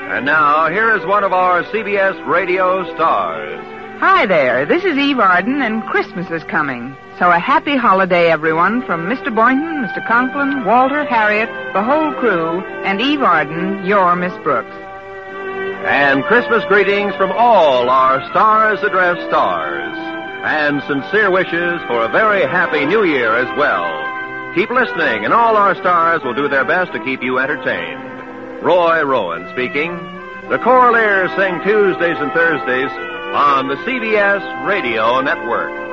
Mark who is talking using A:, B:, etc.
A: And now, here is one of our CBS radio stars.
B: Hi there, this is Eve Arden, and Christmas is coming. So a happy holiday, everyone, from Mr. Boynton, Mr. Conklin, Walter, Harriet, the whole crew, and Eve Arden, your Miss Brooks.
A: And Christmas greetings from all our Stars Address stars. And sincere wishes for a very happy New Year as well. Keep listening, and all our stars will do their best to keep you entertained. Roy Rowan speaking. The Coraliers sing Tuesdays and Thursdays on the CBS Radio Network.